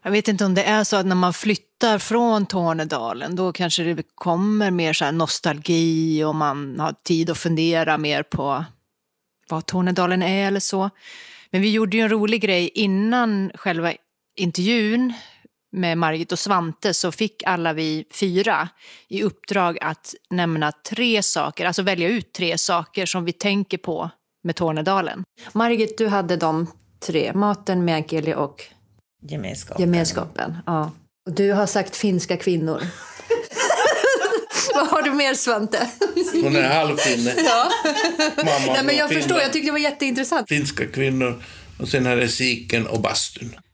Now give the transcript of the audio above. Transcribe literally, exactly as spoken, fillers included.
Jag vet inte om det är så att när man flyttar från Tornedalen då kanske det kommer mer så här nostalgi och man har tid att fundera mer på vad Tornedalen är eller så. Men vi gjorde ju en rolig grej innan själva intervjun med Margit och Svante, så fick alla vi fyra i uppdrag att nämna tre saker, alltså välja ut tre saker som vi tänker på med Tornedalen. Margit, du hade de tre, maten, meänkieli och gemenskapen. gemenskapen. Ja. Och du har sagt finska kvinnor. Vad har du mer, Svante? Hon är halvfinne. Ja. Mamma. Nej, men jag Finland. förstår, jag tyckte det var jätteintressant. Finska kvinnor och sen här är siken och bastun.